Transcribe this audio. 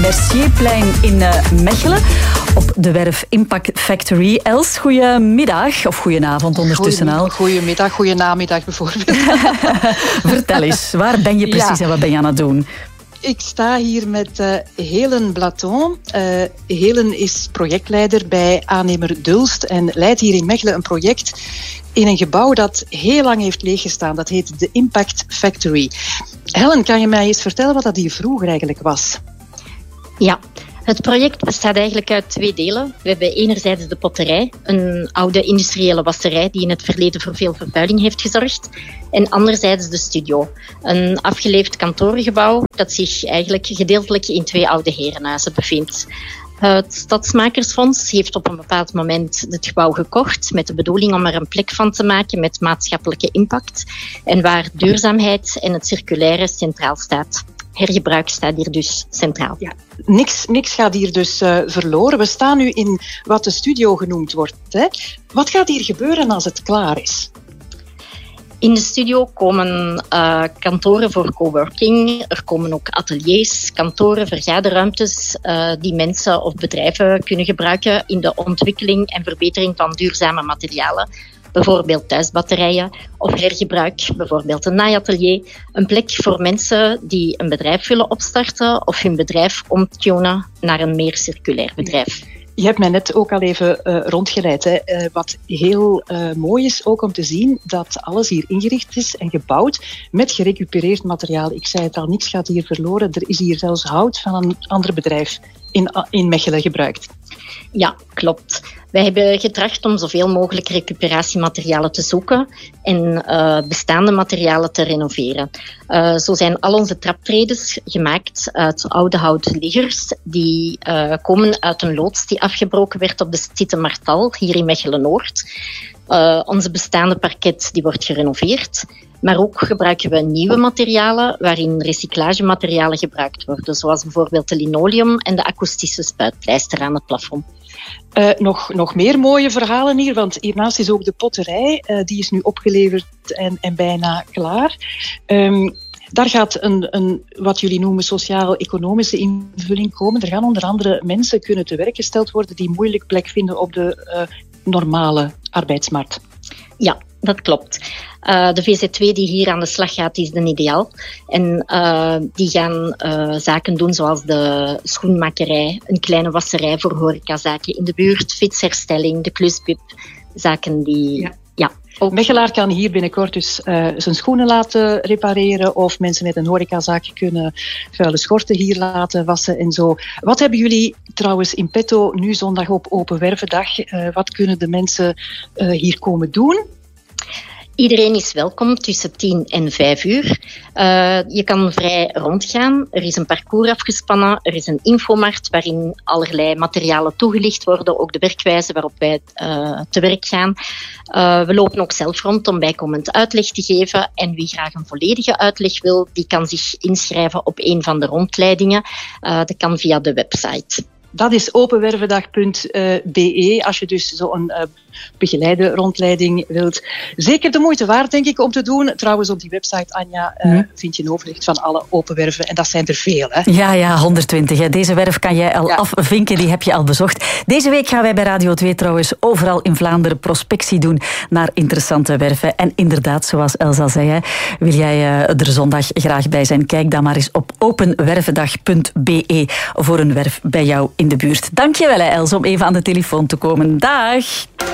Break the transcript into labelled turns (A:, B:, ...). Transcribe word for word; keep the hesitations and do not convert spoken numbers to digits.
A: Mercierplein in uh, Mechelen. Op de werf Impact Factory. Els, goedemiddag. Of goedenavond ondertussen al.
B: Goedemiddag, goedenamiddag bijvoorbeeld.
A: Vertel eens, waar ben je precies ja. en wat ben je aan het doen?
B: Ik sta hier met uh, Helen Blaton. Uh, Helen is projectleider bij aannemer Dulst en leidt hier in Mechelen een project in een gebouw dat heel lang heeft leeggestaan. Dat heet de Impact Factory. Helen, kan je mij eens vertellen wat dat hier vroeger eigenlijk was?
C: Ja, het project bestaat eigenlijk uit twee delen. We hebben enerzijds de potterij, een oude industriële wasserij die in het verleden voor veel vervuiling heeft gezorgd. En anderzijds de studio, een afgeleefd kantorengebouw dat zich eigenlijk gedeeltelijk in twee oude herenhuizen bevindt. Het Stadsmakersfonds heeft op een bepaald moment het gebouw gekocht met de bedoeling om er een plek van te maken met maatschappelijke impact en waar duurzaamheid en het circulaire centraal staat. Hergebruik staat hier dus centraal.
B: Ja, niks, niks gaat hier dus uh, verloren. We staan nu in wat de studio genoemd wordt. Hè? Wat gaat hier gebeuren als het klaar is?
C: In de studio komen uh, kantoren voor coworking. Er komen ook ateliers, kantoren, vergaderruimtes uh, die mensen of bedrijven kunnen gebruiken in de ontwikkeling en verbetering van duurzame materialen. Bijvoorbeeld thuisbatterijen of hergebruik, bijvoorbeeld een naaiatelier. Een plek voor mensen die een bedrijf willen opstarten of hun bedrijf omtunen naar een meer circulair bedrijf.
B: Je hebt mij net ook al even uh, rondgeleid. Hè. Uh, wat heel uh, mooi is ook om te zien dat alles hier ingericht is en gebouwd met gerecupereerd materiaal. Ik zei het al, niks gaat hier verloren. Er is hier zelfs hout van een ander bedrijf in, in Mechelen gebruikt.
C: Ja, klopt. Wij hebben getracht om zoveel mogelijk recuperatiematerialen te zoeken en uh, bestaande materialen te renoveren. Uh, zo zijn al onze traptredes gemaakt uit oude houten liggers die uh, komen uit een loods die afgebroken werd op de Site Martal, hier in Mechelen-Noord. Uh, onze bestaande parket die wordt gerenoveerd. Maar ook gebruiken we nieuwe materialen waarin recyclagematerialen gebruikt worden, zoals bijvoorbeeld de linoleum en de akoestische spuitpleister aan het plafond.
B: Uh, nog, nog meer mooie verhalen hier, want hiernaast is ook de potterij. Uh, die is nu opgeleverd en, en bijna klaar. Um, Daar gaat een, een, wat jullie noemen sociaal-economische invulling komen. Er gaan onder andere mensen kunnen te werk gesteld worden die moeilijk plek vinden op de uh, normale arbeidsmarkt.
C: Ja, dat klopt. Uh, de V Z W die hier aan de slag gaat, is de ideaal. En uh, die gaan uh, zaken doen zoals de schoenmakerij, een kleine wasserij voor horecazaken in de buurt, fietsherstelling, de klusbib, zaken die...
B: Ja.
C: Ja.
B: Ook Mechelaar kan hier binnenkort dus uh, zijn schoenen laten repareren of mensen met een horecazaak kunnen vuile schorten hier laten wassen en zo. Wat hebben jullie trouwens in petto nu zondag op Open Wervendag? Uh, wat kunnen de mensen uh, hier komen doen?
C: Iedereen is welkom tussen tien en vijf uur. Uh, je kan vrij rondgaan. Er is een parcours afgespannen. Er is een infomarkt waarin allerlei materialen toegelicht worden. Ook de werkwijze waarop wij uh, te werk gaan. Uh, we lopen ook zelf rond om bijkomend uitleg te geven. En wie graag een volledige uitleg wil, die kan zich inschrijven op een van de rondleidingen. Uh, dat kan via de website.
B: Dat is openwervendag punt b e als je dus zo'n uh, begeleide rondleiding wilt. Zeker de moeite waard, denk ik, om te doen. Trouwens, op die website, Anja, uh, hm. vind je een overzicht van alle open werven. En dat zijn er veel, hè?
A: Ja, ja, honderdtwintig. Hè. Deze werf kan jij al ja. afvinken, die heb je al bezocht. Deze week gaan wij bij Radio twee trouwens overal in Vlaanderen prospectie doen naar interessante werven. En inderdaad, zoals Elsa zei, hè, wil jij uh, er zondag graag bij zijn? Kijk dan maar eens op openwervendag punt b e voor een werf bij jou in de buurt. Dank je wel, Els, om even aan de telefoon te komen. Dag!